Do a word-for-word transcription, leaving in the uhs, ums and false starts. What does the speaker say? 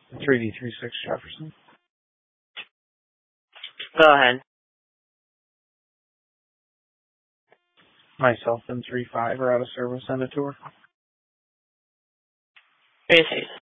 three D three six Jefferson. Go ahead. Myself and three five are out of service. Send it to her. Three six.